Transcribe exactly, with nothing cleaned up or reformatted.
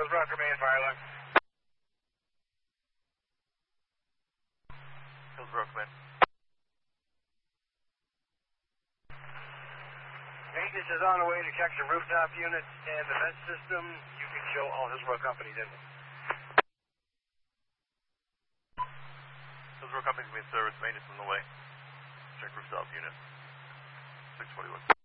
Hillsborough, command fire alarm. Hillsborough, command. Maintenance is on the way to check the rooftop units and the vent system. You can show all Hillsborough companies in them. Hillsborough companies being service, maintenance on the way. Check rooftop unit. six forty-one.